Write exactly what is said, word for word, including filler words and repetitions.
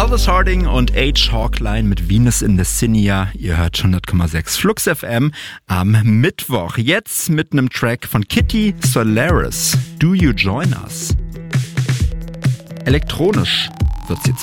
Aldous Harding und H. Hawkline mit Venus in the Cinia. Ihr hört hundert Komma sechs Flux F M am Mittwoch. Jetzt mit einem Track von Kitty Solaris. Do You Join Us? Elektronisch wird's jetzt.